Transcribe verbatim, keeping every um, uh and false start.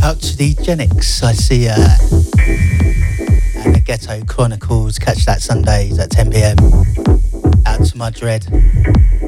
out to the Genix, I see, uh, and the Ghetto Chronicles. Catch that Sundays at ten p m. Out to my Dread.